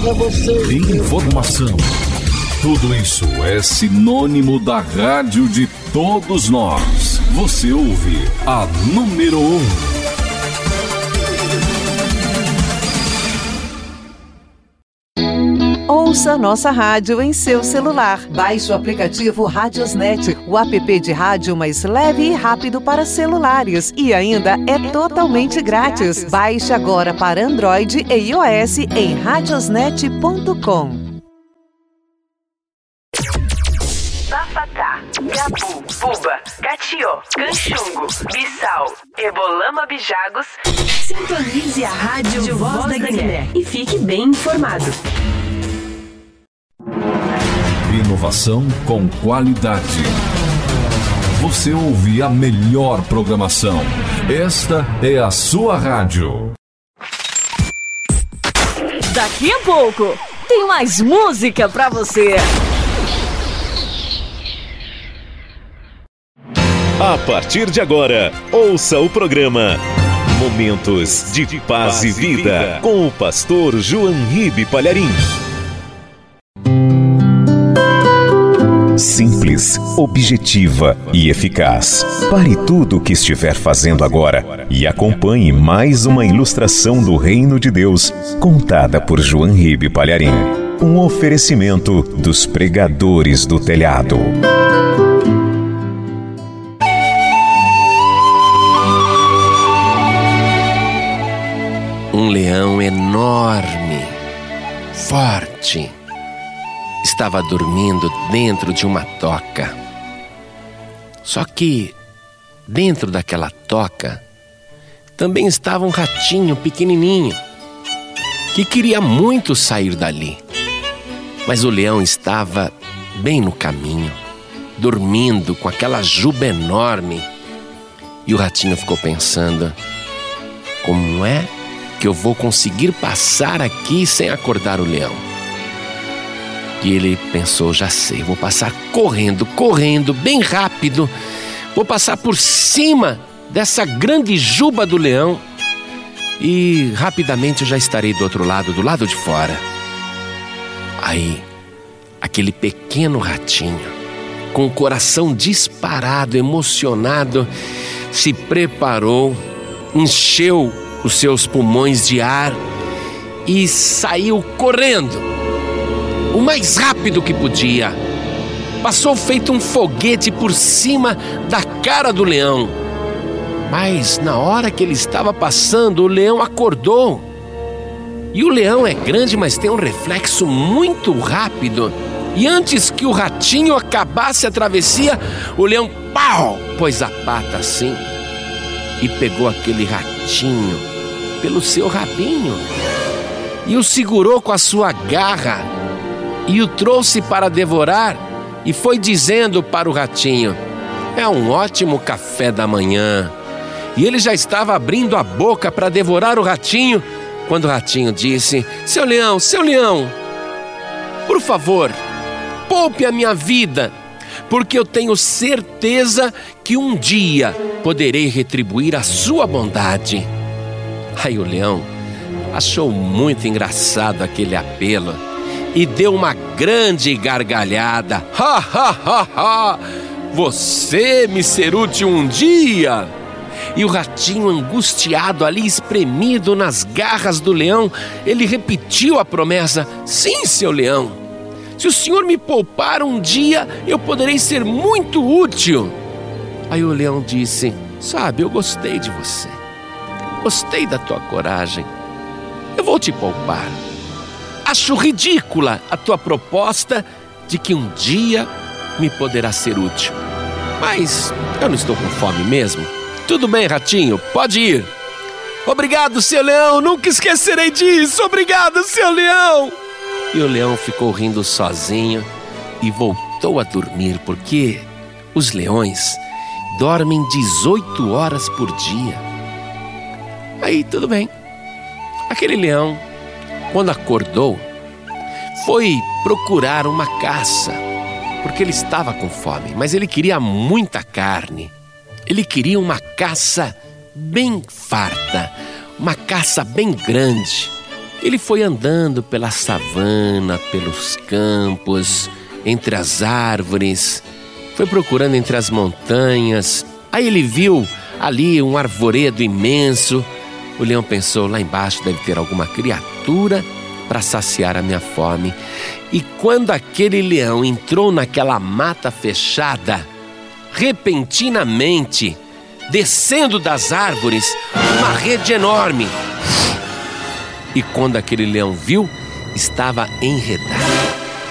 pra você. Informação. Tudo isso é sinônimo da rádio de todos nós. Você ouve a número 1. Ouça nossa rádio em seu celular. Baixe o aplicativo Radiosnet, o app de rádio mais leve e rápido para celulares. E ainda é totalmente grátis. Baixe agora para Android e iOS em radiosnet.com. Bafatá, Jabu, Buba, Catió, Canchungo, Bissau, Ebolama, Bijagos. Sintonize a rádio Voz da Guiné e fique bem informado. Inovação com qualidade. Você ouve a melhor programação. Esta é a sua rádio. Daqui a pouco tem mais música pra você. A partir de agora, ouça o programa Momentos de Paz e Vida com o pastor João Ribe Palharim. Simples, objetiva e eficaz. Pare tudo o que estiver fazendo agora e acompanhe mais uma ilustração do Reino de Deus, contada por João Ribe Palharim. Um oferecimento dos pregadores do telhado. Um leão enorme, forte, estava dormindo dentro de uma toca. Só que dentro daquela toca também estava um ratinho pequenininho que queria muito sair dali. Mas o leão estava bem no caminho, dormindo com aquela juba enorme. E o ratinho ficou pensando: como é que eu vou conseguir passar aqui sem acordar o leão? E ele pensou: já sei, vou passar correndo, bem rápido. Vou passar por cima dessa grande juba do leão e rapidamente eu já estarei do outro lado, do lado de fora. Aí, aquele pequeno ratinho, com o coração disparado, emocionado, se preparou, encheu os seus pulmões de ar e saiu correndo o mais rápido que podia. Passou feito um foguete por cima da cara do leão. Mas na hora que ele estava passando, o leão acordou. E o leão é grande, mas tem um reflexo muito rápido. E antes que o ratinho acabasse a travessia, o leão, pau, pôs a pata assim e pegou aquele ratinho pelo seu rabinho e o segurou com a sua garra e o trouxe para devorar e foi dizendo para o ratinho: é um ótimo café da manhã. E ele já estava abrindo a boca para devorar o ratinho, quando o ratinho disse: seu leão, por favor, poupe a minha vida, porque eu tenho certeza que um dia poderei retribuir a sua bondade. Aí o leão achou muito engraçado aquele apelo e deu uma grande gargalhada. Ha, ha, ha, ha! Você me ser útil um dia! E o ratinho, angustiado ali, espremido nas garras do leão, ele repetiu a promessa: sim, seu leão, se o senhor me poupar um dia, eu poderei ser muito útil. Aí o leão disse: sabe, eu gostei de você, gostei da tua coragem, eu vou te poupar. Acho ridícula a tua proposta de que um dia me poderá ser útil, mas eu não estou com fome mesmo. Tudo bem, ratinho, pode ir. Obrigado, seu leão, nunca esquecerei disso. Obrigado, seu leão. E o leão ficou rindo sozinho e voltou a dormir, porque os leões dormem 18 horas por dia. Aí tudo bem. Aquele leão, quando acordou, foi procurar uma caça, porque ele estava com fome, mas ele queria muita carne. Ele queria uma caça bem farta, uma caça bem grande. Ele foi andando pela savana, pelos campos, entre as árvores, foi procurando entre as montanhas. Aí ele viu ali um arvoredo imenso. O leão pensou, lá embaixo deve ter alguma criatura para saciar a minha fome. E quando aquele leão entrou naquela mata fechada, repentinamente, descendo das árvores, uma rede enorme. E quando aquele leão viu, estava enredado.